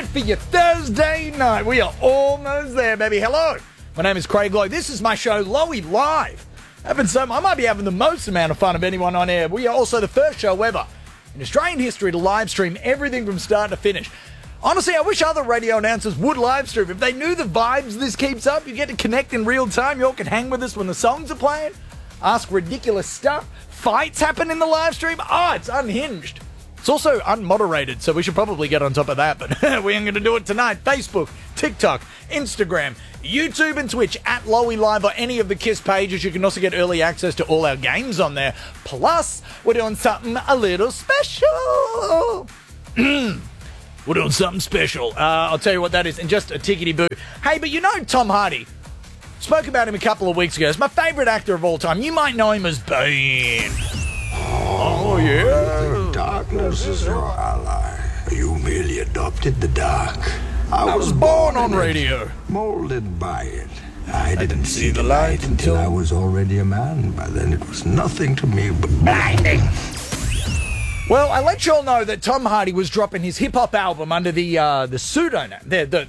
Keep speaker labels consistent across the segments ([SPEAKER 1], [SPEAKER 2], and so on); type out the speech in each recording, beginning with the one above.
[SPEAKER 1] night for your Thursday night. We are almost there, baby. Hello. My name is Craig Lowe. This is my show, Lowy Live. I might be having the most amount of fun of anyone on air. We are also the first show ever in Australian history to live stream everything from start to finish. Honestly, I wish other radio announcers would live stream. If they knew the vibes this keeps up, you get to connect in real time. You all can hang with us when the songs are playing, ask ridiculous stuff. Fights happen in the live stream. Oh, it's unhinged. It's also unmoderated, so we should probably get on top of that, but we ain't going to do it tonight. Facebook, TikTok, Instagram, YouTube and Twitch at Lowy Live or any of the KISS pages. You can also get early access to all our games on there. Plus, we're doing something a little special. We're doing something special. I'll tell you what that is in just a tickety-boo. Hey, but you know Tom Hardy? Spoke about him a couple of weeks ago. He's my favourite actor of all time. You might know him as Bane. Oh, yeah.
[SPEAKER 2] Darkness is your ally. You merely adopted the dark.
[SPEAKER 1] I was born on radio.
[SPEAKER 2] Molded by it. I didn't see the light until I was already a man. By then it was nothing to me but blinding.
[SPEAKER 1] Well, I let you all know that Tom Hardy was dropping his hip-hop album under the pseudonym,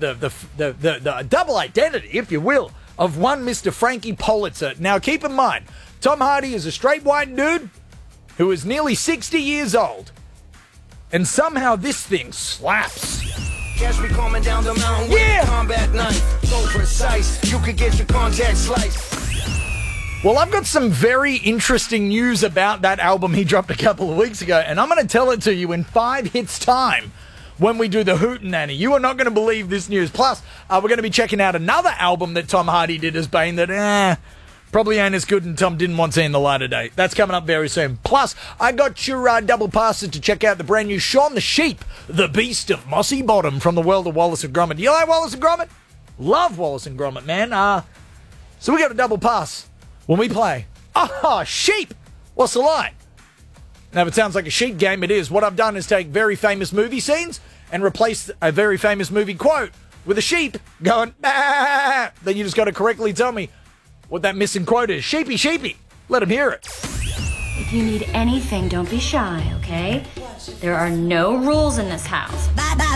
[SPEAKER 1] the double identity, if you will, of one Mr. Frankie Pulitzer. Now, keep in mind, Tom Hardy is a straight white dude who is nearly 60 years old. And somehow this thing slaps.
[SPEAKER 3] Catch me coming down the mountain with a combat knife. So precise, you could get your contact sliced.
[SPEAKER 1] Well, I've got some very interesting news about that album he dropped a couple of weeks ago, and I'm going to tell it to you in 5 hits time when we do the Hootenanny. You are not going to believe this news. Plus, we're going to be checking out another album that Tom Hardy did as Bane that, probably ain't as good and Tom didn't want to see in the light of day. That's coming up very soon. Plus, I got your double passes to check out the brand new Shaun the Sheep, the Beast of Mossy Bottom from the world of Wallace and Gromit. Do you like Wallace and Gromit? Love Wallace and Gromit, man. So we got a double pass when we play. Sheep! What's the line? Now, if it sounds like a sheep game, it is. What I've done is take very famous movie scenes and replace a very famous movie quote with a sheep going, bah! Then you just got to correctly tell me what that missing quote is. Sheepy, sheepy. Let him hear it.
[SPEAKER 4] If you need anything, don't be shy, okay? There are no rules in this house.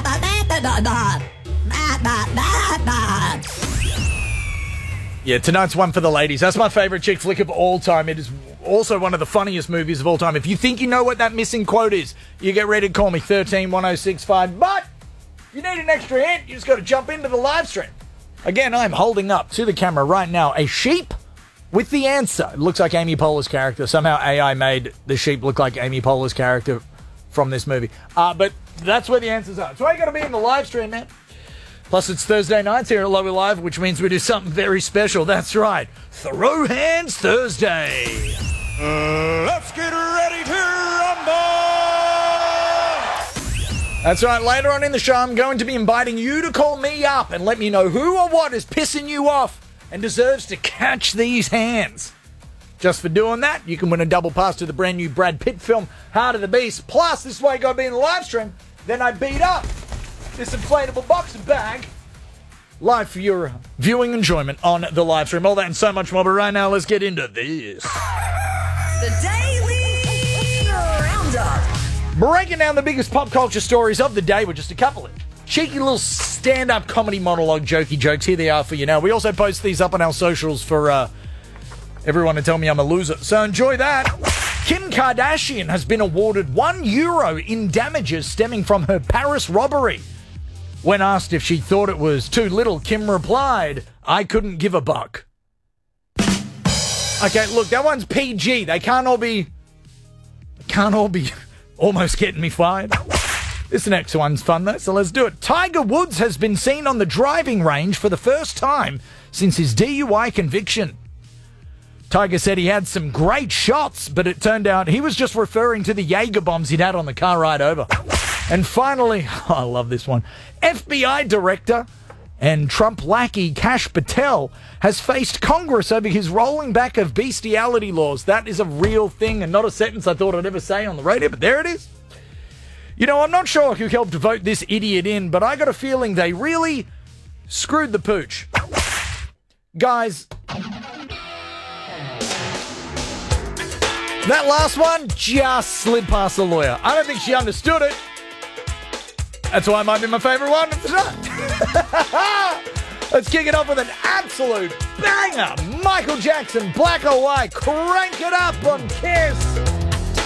[SPEAKER 1] Yeah, tonight's one for the ladies. That's my favourite chick flick of all time. It is also one of the funniest movies of all time. If you think you know what that missing quote is, you get ready to call me 131065. But if you need an extra hint, you just got to jump into the live stream. Again, I'm holding up to the camera right now a sheep with the answer. It looks like Amy Poehler's character. Somehow AI made the sheep look like Amy Poehler's character from this movie. But that's where the answers are. So I got to be in the live stream, man. Plus, it's Thursday nights here at Lowy Live, which means we do something very special. That's right. Throw Hands Thursday.
[SPEAKER 3] Let's get ready to rumble!
[SPEAKER 1] That's right. Later on in the show, I'm going to be inviting you to call me up and let me know who or what is pissing you off and deserves to catch these hands. Just for doing that, you can win a double pass to the brand new Brad Pitt film, Heart of the Beast. Plus, this way I got to be in the live stream. Then I beat up this inflatable boxing bag live for your viewing enjoyment on the live stream. All that and so much more. But right now, let's get into this.
[SPEAKER 5] The Daily Roundup.
[SPEAKER 1] Breaking down the biggest pop culture stories of the day with just a couple of cheeky little stand-up comedy monologue jokey jokes. Here they are for you now. We also post these up on our socials for everyone to tell me I'm a loser. So enjoy that. Kim Kardashian has been awarded €1 in damages stemming from her Paris robbery. When asked if she thought it was too little, Kim replied, "I couldn't give a buck." Okay, look, that one's PG. They can't all be almost getting me fired. This next one's fun, though, so let's do it. Tiger Woods has been seen on the driving range for the first time since his DUI conviction. Tiger said he had some great shots, but it turned out he was just referring to the Jaeger bombs he'd had on the car ride over. And finally, I love this one, FBI director and Trump lackey Kash Patel has faced Congress over his rolling back of bestiality laws. That is a real thing and not a sentence I thought I'd ever say on the radio, but there it is. You know, I'm not sure who helped vote this idiot in, but I got a feeling they really screwed the pooch. Guys, that last one just slid past the lawyer. I don't think she understood it. That's why it might be my favourite one of the night. Let's kick it off with an absolute banger. Michael Jackson, Black or White. Crank it up on Kiss.